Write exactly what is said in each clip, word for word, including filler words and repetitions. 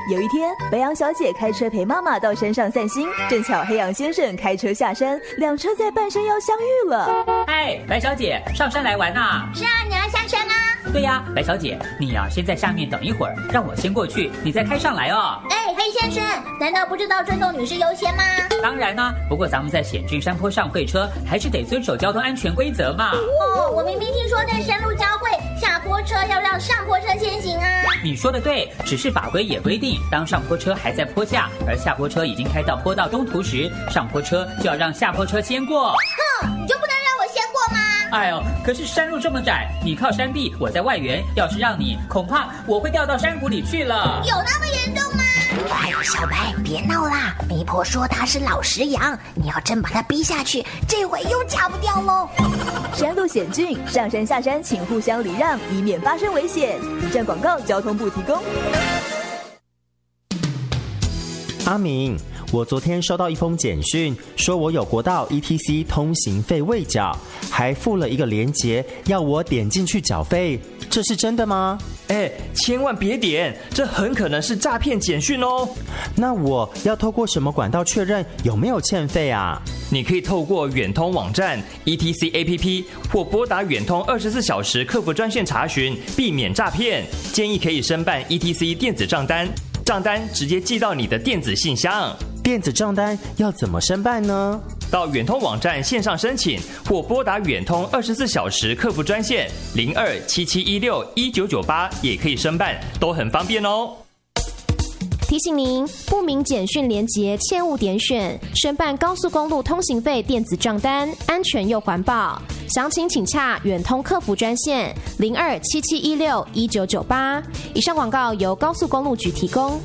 有一天，白羊小姐开车陪妈妈到山上散心，正巧黑羊先生开车下山，两车在半山腰相遇了。 嗨，白小姐，上山来玩啊？ 是啊，你要下山啊？ 对呀，白小姐，你呀、啊、先在下面等一会儿，让我先过去，你再开上来哦。 哎，黑先生，难道不知道尊重女士优先吗？ 当然啦、啊，不过咱们在险峻山坡上会车，还是得遵守交通安全规则嘛。 哦，我明明听说在山路交汇，下坡车要让上坡车先行啊。 你说的对，只是法规也规定，当上坡车还在坡下，而下坡车已经开到坡道中途时，上坡车就要让下坡车先过。 哼，你就不能让我先过吗？ 哎呦，可是山路这么窄，你靠山壁，我在外缘，要是让你，恐怕我会掉到山谷里去了。 有那么严重吗？ 哎，小白，别闹啦！媒婆说他是老实羊，你要真把他逼下去，这回又嫁不掉喽。 山路险峻，上山下山请互相礼让，以免发生危险。以上广告，交通部提供。 阿明，我昨天收到一封简讯，说我有国道 E T C 通行费未缴，还附了一个连结，要我点进去缴费，这是真的吗？ 哎，千万别点，这很可能是诈骗简讯哦。 那我要透过什么管道确认有没有欠费啊？ 你可以透过远通网站 E T C A P P 或拨打远通二十四小时客服专线查询，避免诈骗。建议可以申办 E T C 电子账单，账单直接寄到你的电子信箱。 电子账单要怎么申办呢？ 到远通网站线上申请，或拨打远通二十四小时客服专线零二七七一六一九九八也可以申办，都很方便哦。 提醒您，不明简讯连结切勿点选，申办高速公路通行费电子账单，安全又环保。详情请洽远通客服专线零二七七一六一九九八。以上广告由高速公路局提供。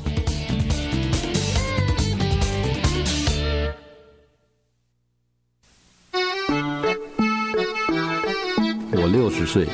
我六十岁，